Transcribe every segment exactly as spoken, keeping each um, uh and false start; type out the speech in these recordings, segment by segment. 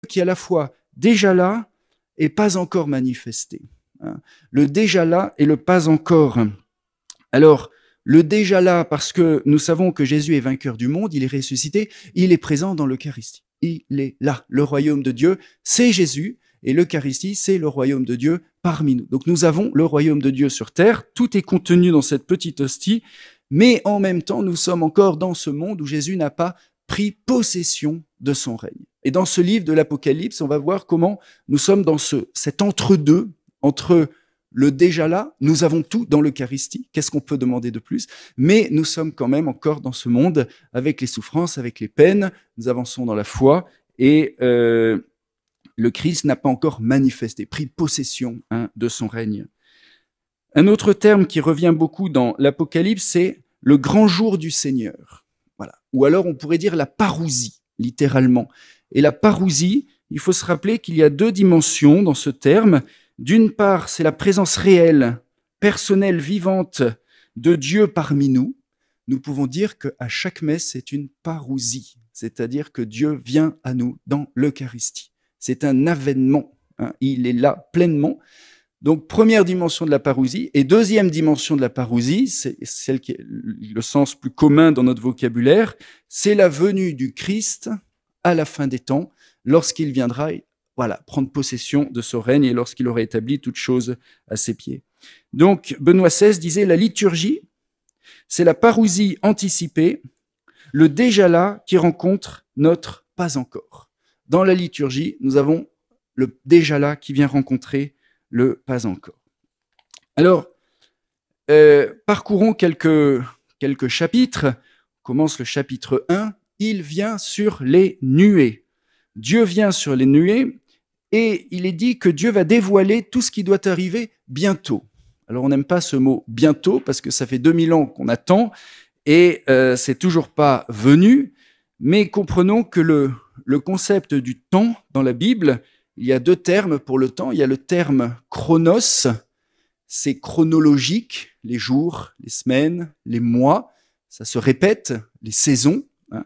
qui est à la fois déjà là et pas encore manifesté. Le déjà là et le pas encore. Alors, le déjà là, parce que nous savons que Jésus est vainqueur du monde, il est ressuscité, il est présent dans l'Eucharistie. Il est là. Le royaume de Dieu, c'est Jésus, et l'Eucharistie, c'est le royaume de Dieu parmi nous. Donc nous avons le royaume de Dieu sur terre, tout est contenu dans cette petite hostie, mais en même temps, nous sommes encore dans ce monde où Jésus n'a pas pris possession de son règne. Et dans ce livre de l'Apocalypse, on va voir comment nous sommes dans ce, cet entre-deux, entre le déjà là, nous avons tout dans l'Eucharistie, qu'est-ce qu'on peut demander de plus? Mais nous sommes quand même encore dans ce monde avec les souffrances, avec les peines, nous avançons dans la foi et euh, le Christ n'a pas encore manifesté, pris possession hein, de son règne. Un autre terme qui revient beaucoup dans l'Apocalypse, c'est le grand jour du Seigneur. Voilà. Ou alors on pourrait dire la parousie, littéralement. Et la parousie, il faut se rappeler qu'il y a deux dimensions dans ce terme. D'une part, c'est la présence réelle, personnelle, vivante de Dieu parmi nous. Nous pouvons dire qu'à chaque messe, c'est une parousie, c'est-à-dire que Dieu vient à nous dans l'Eucharistie. C'est un avènement, hein, il est là pleinement. Donc, première dimension de la parousie. Et deuxième dimension de la parousie, c'est celle qui est le sens plus commun dans notre vocabulaire, c'est la venue du Christ à la fin des temps, lorsqu'il viendra voilà, prendre possession de son règne et lorsqu'il aura établi toutes choses à ses pieds. Donc, Benoît seize disait, la liturgie, c'est la parousie anticipée, le déjà là qui rencontre notre pas encore. Dans la liturgie, nous avons le déjà là qui vient rencontrer le pas encore. Alors, euh, parcourons quelques, quelques chapitres. On commence le chapitre un. Il vient sur les nuées. Dieu vient sur les nuées et il est dit que Dieu va dévoiler tout ce qui doit arriver bientôt. Alors, on n'aime pas ce mot bientôt parce que ça fait deux mille ans qu'on attend et euh, c'est toujours pas venu. Mais comprenons que le, le concept du temps dans la Bible, il y a deux termes pour le temps. Il y a le terme chronos, c'est chronologique, les jours, les semaines, les mois, ça se répète, les saisons. Hein.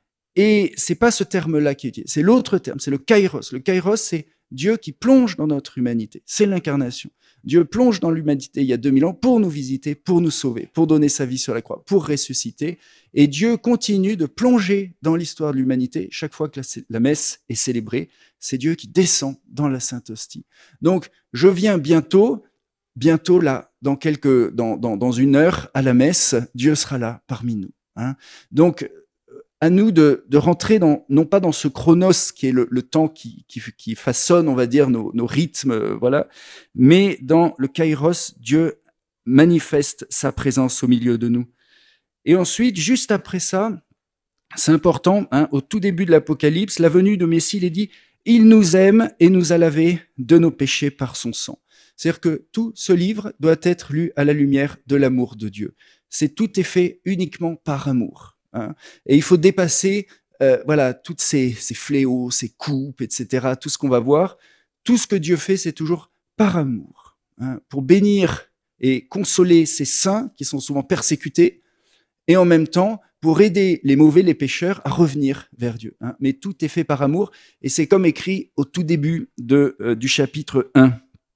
Et c'est pas ce terme-là qui est utilisé, c'est l'autre terme, c'est le kairos. Le kairos, c'est Dieu qui plonge dans notre humanité, c'est l'incarnation. Dieu plonge dans l'humanité il y a deux mille ans pour nous visiter, pour nous sauver, pour donner sa vie sur la croix, pour ressusciter. Et Dieu continue de plonger dans l'histoire de l'humanité chaque fois que la, la messe est célébrée. C'est Dieu qui descend dans la Sainte Hostie. Donc, je viens bientôt, bientôt là, dans, quelques, dans, dans, dans une heure à la messe, Dieu sera là parmi nous. Hein. Donc, à nous de, de rentrer dans, non pas dans ce chronos qui est le, le temps qui, qui, qui façonne, on va dire, nos, nos rythmes, euh, voilà, mais dans le kairos, Dieu manifeste sa présence au milieu de nous. Et ensuite, juste après ça, c'est important, hein, au tout début de l'Apocalypse, la venue de Messie, il est dit, il nous aime et nous a lavé de nos péchés par son sang. C'est-à-dire que tout ce livre doit être lu à la lumière de l'amour de Dieu. C'est tout est fait uniquement par amour. Hein. Et il faut dépasser euh, voilà, toutes ces, ces fléaux, ces coupes, et cetera, tout ce qu'on va voir. Tout ce que Dieu fait, c'est toujours par amour. Hein, pour bénir et consoler ses saints qui sont souvent persécutés, et en même temps, pour aider les mauvais, les pécheurs, à revenir vers Dieu. Hein. Mais tout est fait par amour, et c'est comme écrit au tout début de, euh, du chapitre un.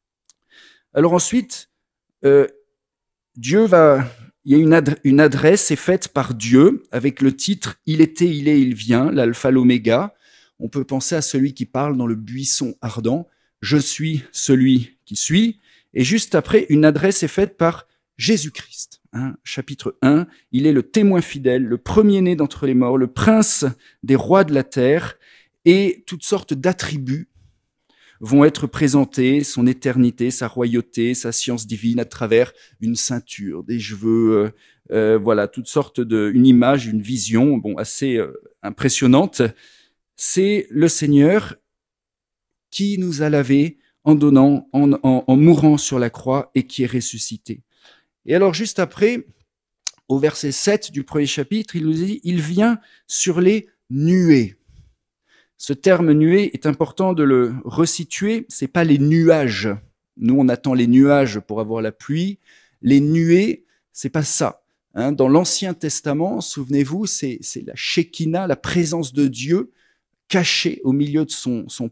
Alors ensuite, euh, Dieu va... Il y a une, adre- une adresse est faite par Dieu avec le titre « Il était, il est, il vient », l'alpha, l'oméga. On peut penser à celui qui parle dans le buisson ardent « Je suis celui qui suis ». Et juste après, une adresse est faite par Jésus-Christ. Hein, chapitre un, il est le témoin fidèle, le premier-né d'entre les morts, le prince des rois de la terre, et toutes sortes d'attributs vont être présentés, son éternité, sa royauté, sa science divine à travers une ceinture, des cheveux, euh, euh, voilà, toutes sortes de, une image, une vision, bon, assez euh, impressionnante. C'est le Seigneur qui nous a lavés en donnant, en, en, en mourant sur la croix et qui est ressuscité. Et alors, juste après, au verset sept du premier chapitre, il nous dit, il vient sur les nuées. Ce terme nuée est important de le resituer. C'est pas les nuages. Nous, on attend les nuages pour avoir la pluie. Les nuées, c'est pas ça. Hein, dans l'Ancien Testament, souvenez-vous, c'est, c'est la Shekinah, la présence de Dieu caché au milieu de son, son